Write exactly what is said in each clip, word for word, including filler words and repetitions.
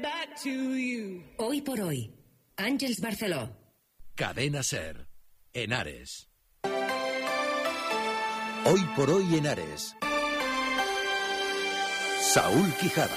back to you. Hoy por hoy, Àngels Barceló. Cadena SER, Henares. Hoy por hoy, Henares. Saúl Quijada.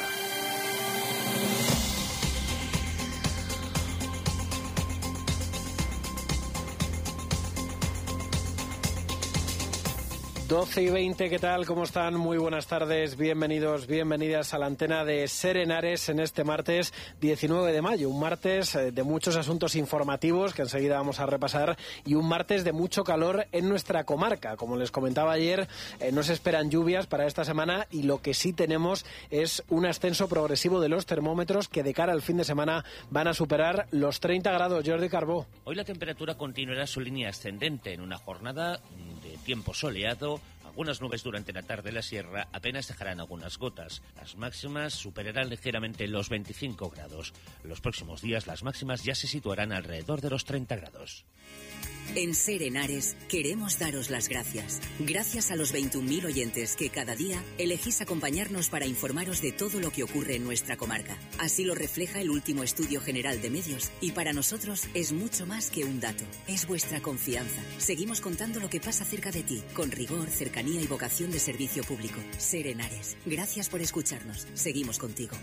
doce y veinte, ¿qué tal? ¿Cómo están? Muy buenas tardes, bienvenidos, bienvenidas a la antena de SER Henares en este martes diecinueve de mayo, un martes de muchos asuntos informativos que enseguida vamos a repasar y un martes de mucho calor en nuestra comarca. Como les comentaba ayer, eh, no se esperan lluvias para esta semana y lo que sí tenemos es un ascenso progresivo de los termómetros que de cara al fin de semana van a superar los treinta grados. Jordi Carbó. Hoy la temperatura continuará su línea ascendente en una jornada de tiempo soleado. Algunas nubes durante la tarde en la sierra apenas dejarán algunas gotas. Las máximas superarán ligeramente los veinticinco grados. En los próximos días las máximas ya se situarán alrededor de los treinta grados. En SER Henares queremos daros las gracias. Gracias a los veintiún mil oyentes que cada día elegís acompañarnos para informaros de todo lo que ocurre en nuestra comarca. Así lo refleja el último estudio general de medios y para nosotros es mucho más que un dato. Es vuestra confianza. Seguimos contando lo que pasa cerca de ti, con rigor, cercanía y vocación de servicio público. SER Henares. Gracias por escucharnos. Seguimos contigo.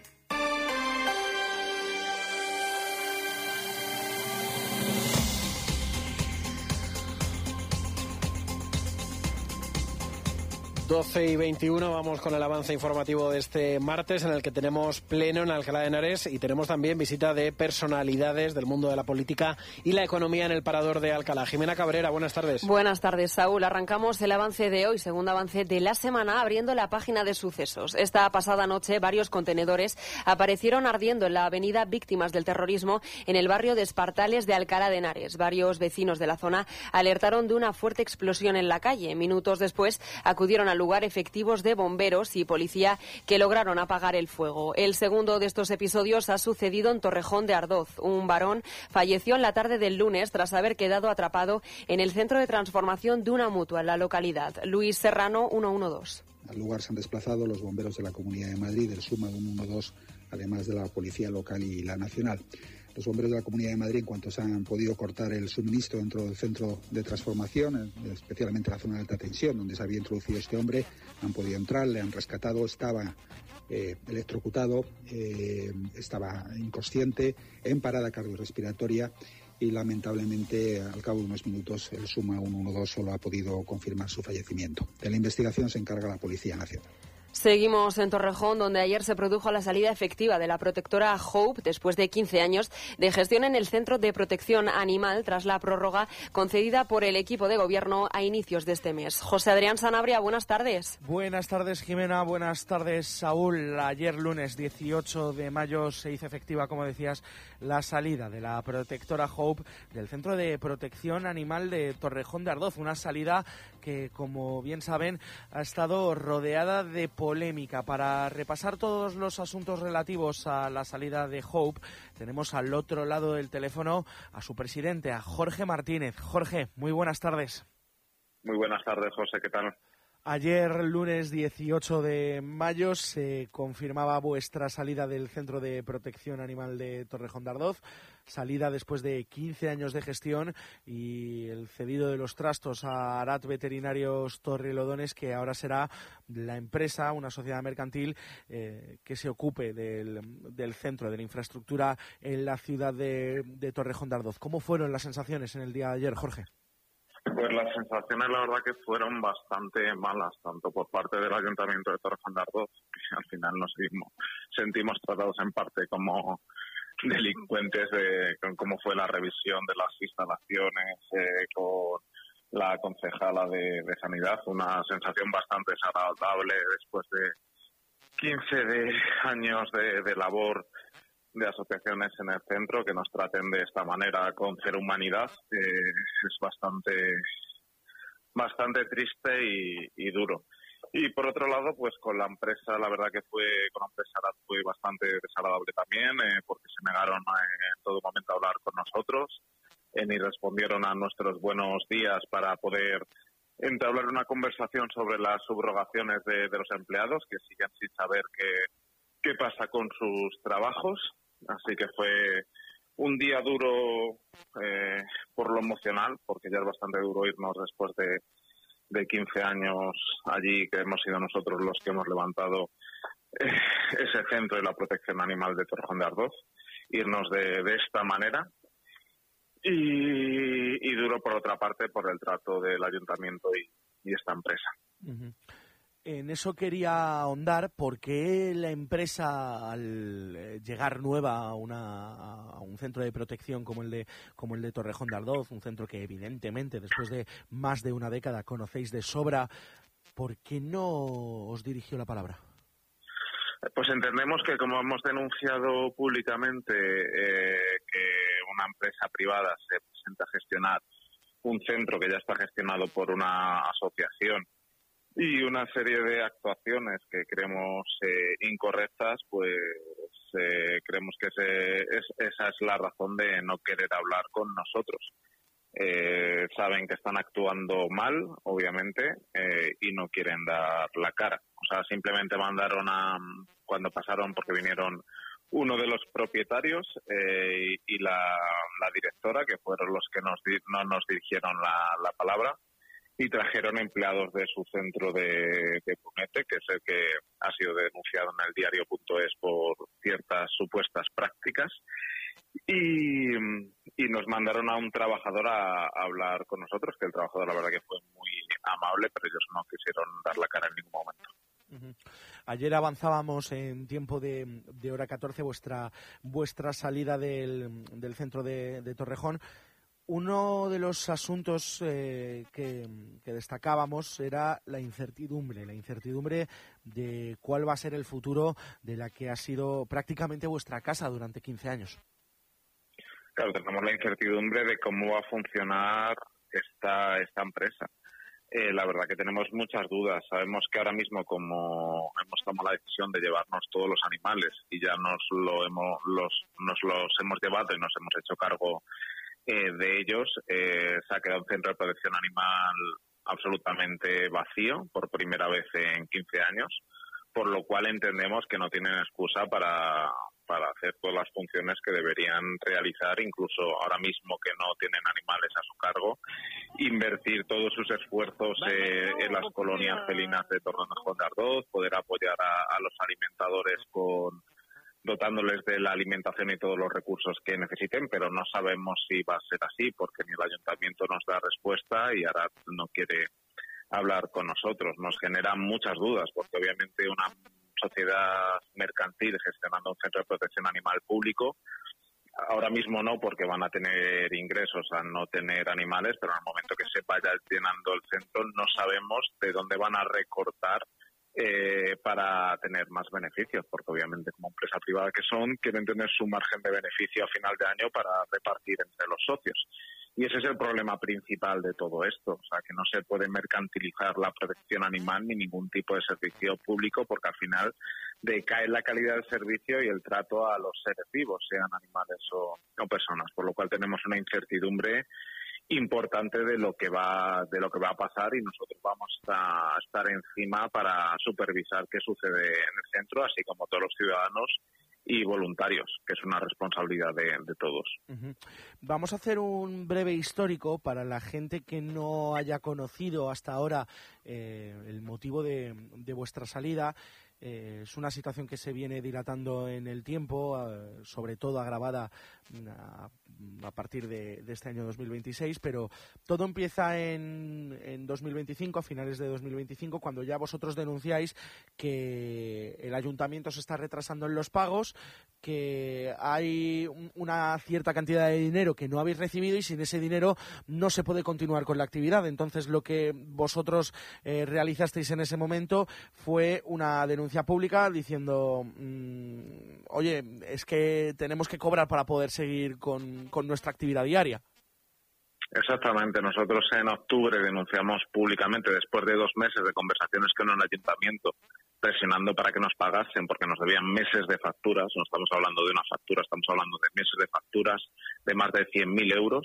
doce y veintiuno, vamos con el avance informativo de este martes en el que tenemos pleno en Alcalá de Henares y tenemos también visita de personalidades del mundo de la política y la economía en el Parador de Alcalá. Jimena Cabrera, buenas tardes. Buenas tardes, Saúl. Arrancamos el avance de hoy, segundo avance de la semana, abriendo la página de sucesos. Esta pasada noche varios contenedores aparecieron ardiendo en la avenida Víctimas del Terrorismo en el barrio de Espartales de Alcalá de Henares. Varios vecinos de la zona alertaron de una fuerte explosión en la calle. Minutos después acudieron al lugar efectivos de bomberos y policía que lograron apagar el fuego. El segundo de estos episodios ha sucedido en Torrejón de Ardoz. Un varón falleció en la tarde del lunes tras haber quedado atrapado en el centro de transformación de una mutua en la localidad. Luis Serrano, ciento doce. Al lugar se han desplazado los bomberos de la Comunidad de Madrid, del SUMA ciento doce, además de la Policía Local y la Nacional. Los bomberos de la Comunidad de Madrid, en cuanto se han podido cortar el suministro dentro del centro de transformación, especialmente la zona de alta tensión, donde se había introducido este hombre, han podido entrar, le han rescatado, estaba eh, electrocutado, eh, estaba inconsciente, en parada cardiorrespiratoria y lamentablemente al cabo de unos minutos el SUMA ciento doce solo ha podido confirmar su fallecimiento. De la investigación se encarga la Policía Nacional. Seguimos en Torrejón, donde ayer se produjo la salida efectiva de la protectora Hope después de quince años de gestión en el Centro de Protección Animal tras la prórroga concedida por el equipo de gobierno a inicios de este mes. José Adrián Sanabria, buenas tardes. Buenas tardes, Jimena. Buenas tardes, Saúl. Ayer lunes dieciocho de mayo se hizo efectiva, como decías, la salida de la protectora Hope del Centro de Protección Animal de Torrejón de Ardoz. Una salida que, como bien saben, ha estado rodeada de polémica. Para repasar todos los asuntos relativos a la salida de Hope, tenemos al otro lado del teléfono a su presidente, a Jorge Martínez. Jorge, muy buenas tardes. Muy buenas tardes, José, ¿qué tal? Ayer, lunes dieciocho de mayo, se confirmaba vuestra salida del Centro de Protección Animal de Torrejón de Ardoz, salida después de quince años de gestión y el cedido de los trastos a Arat Veterinarios Torrelodones, que ahora será la empresa, una sociedad mercantil eh, que se ocupe del, del centro, de la infraestructura en la ciudad de, de Torrejón de Ardoz. ¿Cómo fueron las sensaciones en el día de ayer, Jorge? Pues las sensaciones, la verdad, que fueron bastante malas, tanto por parte del Ayuntamiento de Torrejón de Ardoz, que al final nos sentimos, sentimos tratados en parte como delincuentes de con cómo fue la revisión de las instalaciones eh, con la concejala de, de Sanidad, una sensación bastante desagradable después de quince de años de, de labor de asociaciones en el centro, que nos traten de esta manera con cero humanidad. Eh, es bastante bastante triste y, y duro. Y por otro lado, pues con la empresa, la verdad que fue con la empresa fue bastante desagradable también, eh, porque se negaron a, en todo momento a hablar con nosotros, eh, ni respondieron a nuestros buenos días para poder entablar una conversación sobre las subrogaciones de, de los empleados, que siguen sin saber que qué pasa con sus trabajos. Así que fue un día duro eh, por lo emocional, porque ya es bastante duro irnos después de, de quince años allí, que hemos sido nosotros los que hemos levantado eh, ese centro de la protección animal de Torrejón de Ardoz, irnos de, de esta manera. Y, y duro, por otra parte, por el trato del ayuntamiento y, y esta empresa. Uh-huh. En eso quería ahondar, ¿por qué la empresa, al llegar nueva a, una, a un centro de protección como el de como el de Torrejón de Ardoz, un centro que evidentemente después de más de una década conocéis de sobra, ¿por qué no os dirigió la palabra? Pues entendemos que, como hemos denunciado públicamente, eh, que una empresa privada se presenta a gestionar un centro que ya está gestionado por una asociación y una serie de actuaciones que creemos eh, incorrectas, pues eh, creemos que ese, es, esa es la razón de no querer hablar con nosotros. Eh, saben que están actuando mal, obviamente, eh, y no quieren dar la cara. O sea, simplemente mandaron a, cuando pasaron, porque vinieron uno de los propietarios eh, y, y la, la directora, que fueron los que nos no nos dirigieron la, la palabra, y trajeron empleados de su centro de, de Brunete, que es el que ha sido denunciado en el diario punto es por ciertas supuestas prácticas, y, y nos mandaron a un trabajador a, a hablar con nosotros, que el trabajador la verdad que fue muy amable, pero ellos no quisieron dar la cara en ningún momento. Uh-huh. Ayer avanzábamos en tiempo de, de hora catorce vuestra vuestra salida del, del centro de, de Torrejón. Uno de los asuntos eh, que, que destacábamos era la incertidumbre, la incertidumbre de cuál va a ser el futuro de la que ha sido prácticamente vuestra casa durante quince años. Claro, tenemos la incertidumbre de cómo va a funcionar esta, esta empresa. Eh, la verdad que tenemos muchas dudas. Sabemos que ahora mismo, como hemos tomado la decisión de llevarnos todos los animales y ya nos, lo hemos, los, nos los hemos llevado y nos hemos hecho cargo Eh, de ellos, eh, se ha quedado un centro de protección animal absolutamente vacío por primera vez en quince años, por lo cual entendemos que no tienen excusa para, para hacer todas las funciones que deberían realizar, incluso ahora mismo que no tienen animales a su cargo, invertir todos sus esfuerzos eh, en las colonias felinas de Torrejón de Ardoz, poder apoyar a, a los alimentadores con dotándoles de la alimentación y todos los recursos que necesiten, pero no sabemos si va a ser así, porque ni el ayuntamiento nos da respuesta y ahora no quiere hablar con nosotros. Nos generan muchas dudas, porque obviamente una sociedad mercantil gestionando un centro de protección animal público, ahora mismo no, porque van a tener ingresos a no tener animales, pero en el momento que se vaya llenando el centro no sabemos de dónde van a recortar Eh, para tener más beneficios, porque obviamente como empresa privada que son, quieren tener su margen de beneficio a final de año para repartir entre los socios. Y ese es el problema principal de todo esto, o sea, que no se puede mercantilizar la protección animal ni ningún tipo de servicio público, porque al final decae la calidad del servicio y el trato a los seres vivos, sean animales o, o personas, por lo cual tenemos una incertidumbre importante de lo que va de lo que va a pasar, y nosotros vamos a estar encima para supervisar qué sucede en el centro, así como todos los ciudadanos y voluntarios, que es una responsabilidad de, de todos. Uh-huh. Vamos a hacer un breve histórico para la gente que no haya conocido hasta ahora eh, el motivo de, de vuestra salida. Eh, es una situación que se viene dilatando en el tiempo, eh, sobre todo agravada a, a partir de, de este año dos mil veintiséis, pero todo empieza en, en dos mil veinticinco, a finales de dos mil veinticinco, cuando ya vosotros denunciáis que el ayuntamiento se está retrasando en los pagos, que hay un, una cierta cantidad de dinero que no habéis recibido y sin ese dinero no se puede continuar con la actividad. Entonces, lo que vosotros eh, realizasteis en ese momento fue una denuncia pública diciendo mmm, oye, es que tenemos que cobrar para poder seguir con, con nuestra actividad diaria. Exactamente. Nosotros en octubre denunciamos públicamente, después de dos meses de conversaciones con el ayuntamiento, presionando para que nos pagasen, porque nos debían meses de facturas. No estamos hablando de una factura, estamos hablando de meses de facturas de más de cien mil euros.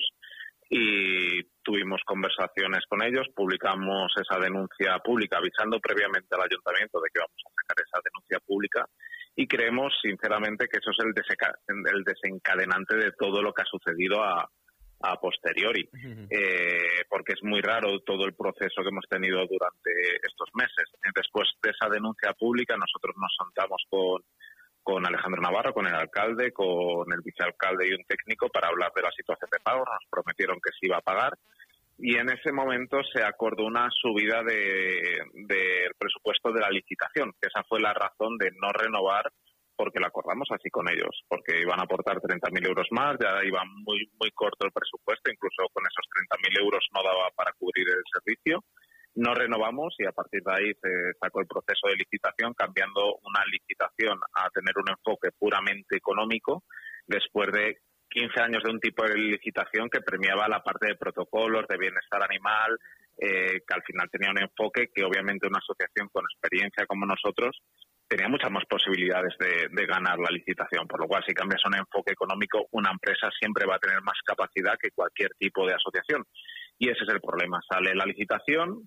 Y tuvimos conversaciones con ellos, publicamos esa denuncia pública, avisando previamente al ayuntamiento de que íbamos a sacar esa denuncia pública, y creemos sinceramente que eso es el, desenca- el desencadenante de todo lo que ha sucedido a, a posteriori, uh-huh. eh, porque es muy raro todo el proceso que hemos tenido durante estos meses. Después de esa denuncia pública, nosotros nos sentamos con, con Alejandro Navarro, con el alcalde, con el vicealcalde y un técnico para hablar de la situación de pago. Nos prometieron que se iba a pagar y en ese momento se acordó una subida de, del presupuesto de la licitación, que esa fue la razón de no renovar, porque la acordamos así con ellos, porque iban a aportar treinta mil euros más, ya iba muy muy corto el presupuesto, incluso con esos treinta mil euros no daba para cubrir el servicio. No renovamos y a partir de ahí se sacó el proceso de licitación, cambiando una licitación a tener un enfoque puramente económico, después de quince años de un tipo de licitación que premiaba la parte de protocolos, de bienestar animal, eh, que al final tenía un enfoque que obviamente una asociación con experiencia como nosotros tenía muchas más posibilidades de, de ganar la licitación, por lo cual si cambias un enfoque económico, una empresa siempre va a tener más capacidad que cualquier tipo de asociación. Y ese es el problema, sale la licitación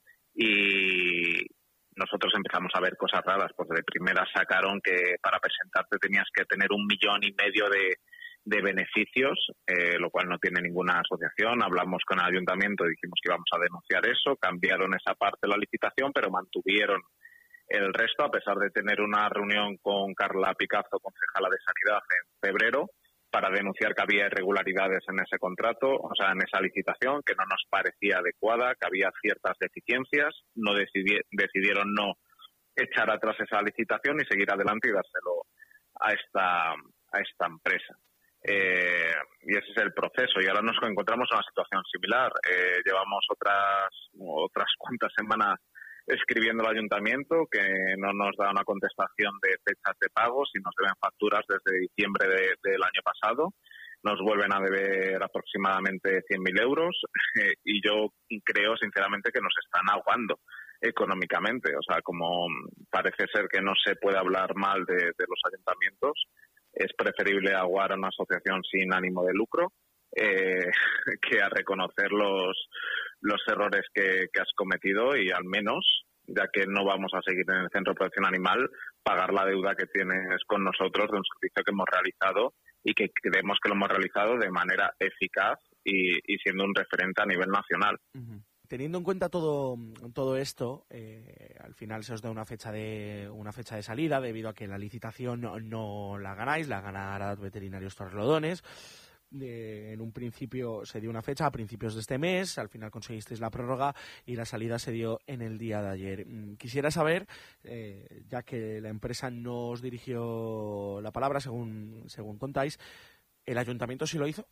y nosotros empezamos a ver cosas raras, porque de primera sacaron que para presentarte tenías que tener un millón y medio de, de beneficios, eh, lo cual no tiene ninguna asociación. Hablamos con el ayuntamiento, dijimos que íbamos a denunciar eso, cambiaron esa parte de la licitación, pero mantuvieron el resto, a pesar de tener una reunión con Carla Picazo, concejala de Sanidad, en febrero, para denunciar que había irregularidades en ese contrato, o sea, en esa licitación, que no nos parecía adecuada, que había ciertas deficiencias. No decidi- decidieron no echar atrás esa licitación y seguir adelante y dárselo a esta, a esta empresa. Eh, y ese es el proceso. Y ahora nos encontramos en una situación similar. Eh, llevamos otras, otras cuantas semanas escribiendo al ayuntamiento que no nos da una contestación de fechas de pagos y nos deben facturas desde diciembre de, del año pasado. Nos vuelven a deber aproximadamente cien mil euros eh, y yo creo sinceramente que nos están ahogando económicamente. O sea, como parece ser que no se puede hablar mal de, de los ayuntamientos, es preferible aguar a una asociación sin ánimo de lucro eh, que a reconocer los los errores que, que has cometido y al menos, ya que no vamos a seguir en el Centro de Protección Animal, pagar la deuda que tienes con nosotros de un servicio que hemos realizado y que creemos que lo hemos realizado de manera eficaz y, y siendo un referente a nivel nacional. Uh-huh. Teniendo en cuenta todo todo esto, eh, al final se os da una fecha de una fecha de salida debido a que la licitación no, no la ganáis, la gana Ararat Veterinarios Torrelodones. Eh, en un principio se dio una fecha a principios de este mes, al final conseguisteis la prórroga y la salida se dio en el día de ayer. Quisiera saber, eh, ya que la empresa no os dirigió la palabra, según según contáis, ¿el ayuntamiento sí lo hizo?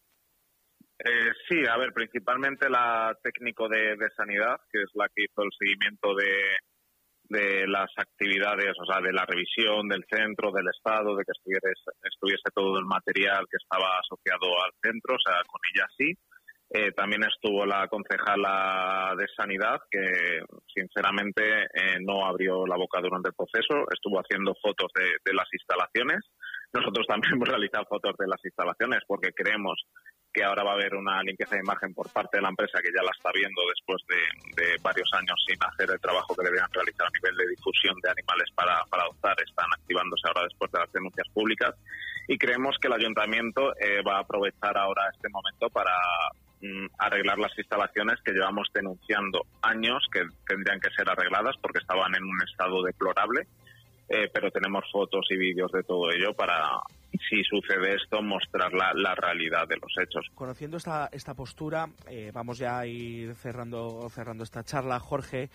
Eh, sí, a ver, principalmente la técnico de, de sanidad, que es la que hizo el seguimiento de de las actividades, o sea, de la revisión del centro, del estado, de que estuviese, estuviese todo el material que estaba asociado al centro, o sea, con ella sí. Eh, también estuvo la concejala de Sanidad, que sinceramente eh, no abrió la boca durante el proceso, estuvo haciendo fotos de, de las instalaciones. Nosotros también hemos realizado fotos de las instalaciones porque creemos que ahora va a haber una limpieza de imagen por parte de la empresa que ya la está viendo después de, de varios años sin hacer el trabajo que debían realizar a nivel de difusión de animales para, para adoptar. Están activándose ahora después de las denuncias públicas y creemos que el ayuntamiento eh, va a aprovechar ahora este momento para mm, arreglar las instalaciones que llevamos denunciando años que tendrían que ser arregladas porque estaban en un estado deplorable. Eh, pero tenemos fotos y vídeos de todo ello para, si sucede esto, mostrar la, la realidad de los hechos. Conociendo esta, esta postura, eh, vamos ya a ir cerrando, cerrando esta charla, Jorge.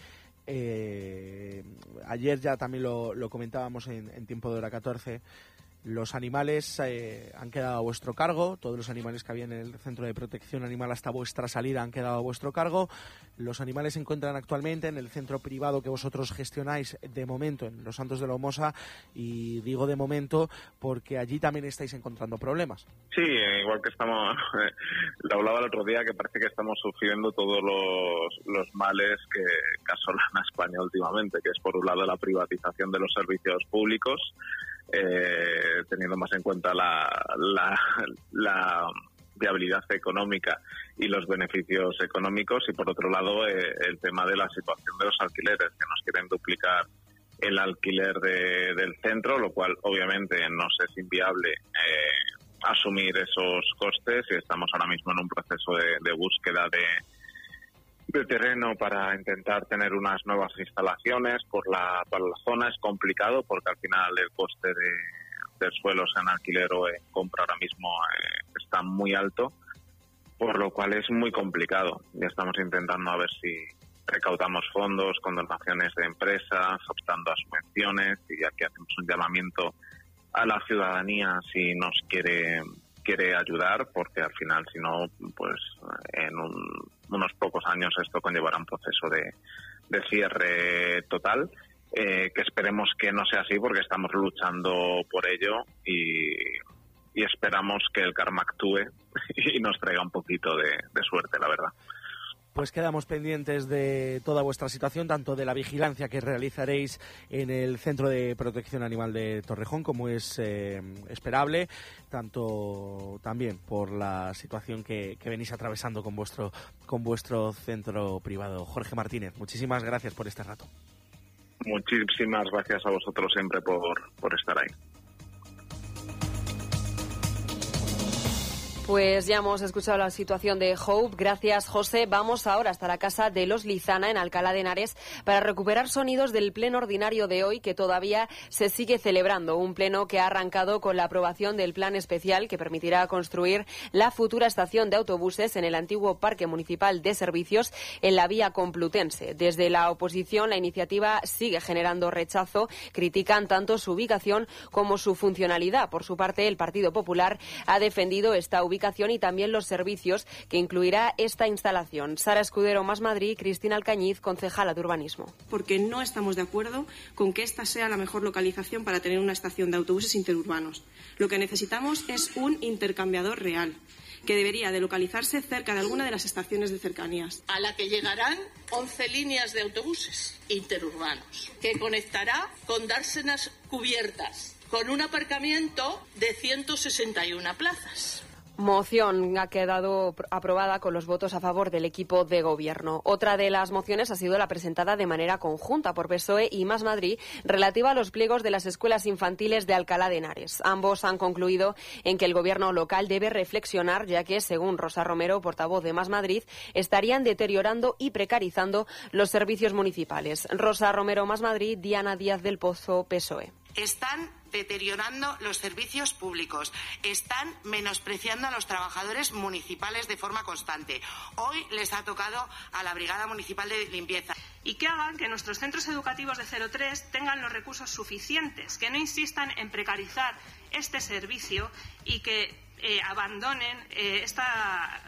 Eh, ayer ya también lo, lo comentábamos en, en Tiempo de Hora catorce. Los animales eh, han quedado a vuestro cargo, todos los animales que había en el Centro de Protección Animal hasta vuestra salida han quedado a vuestro cargo. Los animales se encuentran actualmente en el centro privado que vosotros gestionáis de momento en Los Santos de la Homosa, y digo de momento porque allí también estáis encontrando problemas. Sí, igual que estamos, eh, lo hablaba el otro día, que parece que estamos sufriendo todos los, los males que, que asolan a España últimamente, que es por un lado la privatización de los servicios públicos, Eh, teniendo más en cuenta la, la, la viabilidad económica y los beneficios económicos, y por otro lado eh, el tema de la situación de los alquileres, que nos quieren duplicar el alquiler de, del centro, lo cual obviamente nos es inviable eh, asumir esos costes, y estamos ahora mismo en un proceso de, de búsqueda de, de terreno para intentar tener unas nuevas instalaciones. Por la, para la zona es complicado porque al final el coste de, de suelos en alquiler o en compra ahora mismo eh, está muy alto, por lo cual es muy complicado. Ya estamos intentando a ver si recaudamos fondos con donaciones de empresas, optando a subvenciones, y aquí hacemos un llamamiento a la ciudadanía si nos quiere quiere ayudar, porque al final, si no, pues en un, unos pocos años esto conllevará un proceso de, de cierre total, eh, que esperemos que no sea así, porque estamos luchando por ello y, y esperamos que el karma actúe y nos traiga un poquito de, de suerte, la verdad. Pues quedamos pendientes de toda vuestra situación, tanto de la vigilancia que realizaréis en el Centro de Protección Animal de Torrejón, como es eh, esperable, tanto también por la situación que, que venís atravesando con vuestro, con vuestro centro privado. Jorge Martínez, muchísimas gracias por este rato. Muchísimas gracias a vosotros siempre por, por estar ahí. Pues ya hemos escuchado la situación de Hope. Gracias, José. Vamos ahora hasta la casa de los Lizana, en Alcalá de Henares, para recuperar sonidos del pleno ordinario de hoy, que todavía se sigue celebrando. Un pleno que ha arrancado con la aprobación del plan especial que permitirá construir la futura estación de autobuses en el antiguo Parque Municipal de Servicios en la vía Complutense. Desde la oposición, la iniciativa sigue generando rechazo. Critican tanto su ubicación como su funcionalidad. Por su parte, el Partido Popular ha defendido esta ubicación y también los servicios que incluirá esta instalación. Sara Escudero, Más Madrid, Cristina Alcañiz, concejala de Urbanismo. Porque no estamos de acuerdo con que esta sea la mejor localización para tener una estación de autobuses interurbanos. Lo que necesitamos es un intercambiador real, que debería de localizarse cerca de alguna de las estaciones de cercanías. A la que llegarán once líneas de autobuses interurbanos, que conectará con dársenas cubiertas, con un aparcamiento de ciento sesenta y una plazas. Moción ha quedado aprobada con los votos a favor del equipo de gobierno. Otra de las mociones ha sido la presentada de manera conjunta por P S O E y Más Madrid, relativa a los pliegos de las escuelas infantiles de Alcalá de Henares. Ambos han concluido en que el gobierno local debe reflexionar, ya que, según Rosa Romero, portavoz de Más Madrid, estarían deteriorando y precarizando los servicios municipales. Rosa Romero, Más Madrid, Diana Díaz del Pozo, P S O E. Están deteriorando los servicios públicos, están menospreciando a los trabajadores municipales de forma constante. Hoy les ha tocado a la Brigada Municipal de Limpieza. Y que hagan que nuestros centros educativos de cero tres tengan los recursos suficientes, que no insistan en precarizar este servicio y que eh, abandonen eh, esta,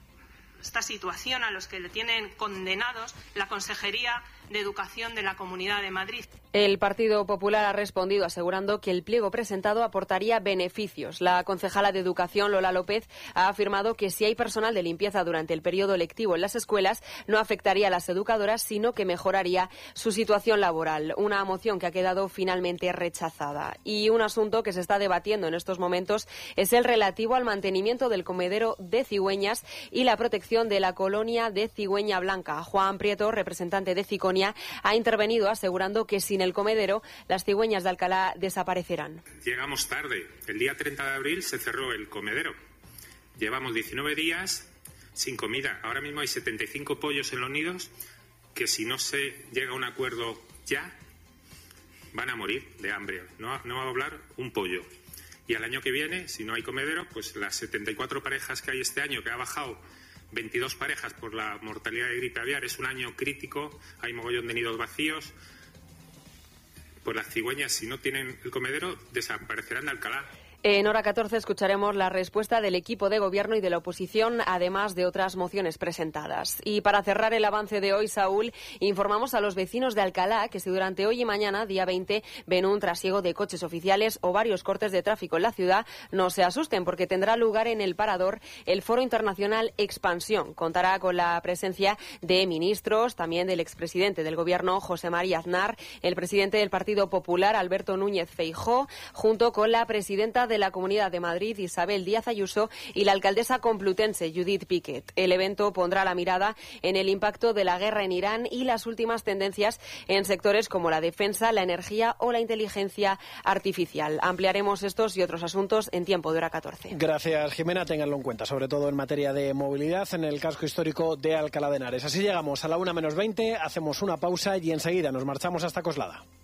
esta situación a los que le tienen condenados la Consejería de Educación de la Comunidad de Madrid. El Partido Popular ha respondido asegurando que el pliego presentado aportaría beneficios. La concejala de Educación, Lola López, ha afirmado que si hay personal de limpieza durante el periodo lectivo en las escuelas, no afectaría a las educadoras, sino que mejoraría su situación laboral. Una moción que ha quedado finalmente rechazada. Y un asunto que se está debatiendo en estos momentos es el relativo al mantenimiento del comedero de cigüeñas y la protección de la colonia de cigüeña blanca. Juan Prieto, representante de Ciconia, ha intervenido asegurando que sin el comedero las cigüeñas de Alcalá desaparecerán. Llegamos tarde. El día treinta de abril se cerró el comedero. Llevamos diecinueve días sin comida. Ahora mismo hay setenta y cinco pollos en los nidos que, si no se llega a un acuerdo ya, van a morir de hambre. No, no va a hablar un pollo. Y al año que viene, si no hay comedero, pues las setenta y cuatro parejas que hay este año, que ha bajado veintidós parejas por la mortalidad de gripe aviar, es un año crítico, hay mogollón de nidos vacíos, pues las cigüeñas, si no tienen el comedero, desaparecerán de Alcalá. En hora catorce escucharemos la respuesta del equipo de gobierno y de la oposición, además de otras mociones presentadas. Y para cerrar el avance de hoy, Saúl, informamos a los vecinos de Alcalá que si durante hoy y mañana, día veinte, ven un trasiego de coches oficiales o varios cortes de tráfico en la ciudad, no se asusten, porque tendrá lugar en el Parador el Foro Internacional Expansión. Contará con la presencia de ministros, también del expresidente del gobierno, José María Aznar, el presidente del Partido Popular, Alberto Núñez Feijóo, junto con la presidenta de de la Comunidad de Madrid, Isabel Díaz Ayuso, y la alcaldesa complutense, Judith Piquet. El evento pondrá la mirada en el impacto de la guerra en Irán y las últimas tendencias en sectores como la defensa, la energía o la inteligencia artificial. Ampliaremos estos y otros asuntos en Tiempo de Hora catorce. Gracias, Jimena. Ténganlo en cuenta, sobre todo en materia de movilidad en el casco histórico de Alcalá de Henares. Así llegamos a la una menos veinte, hacemos una pausa y enseguida nos marchamos hasta Coslada.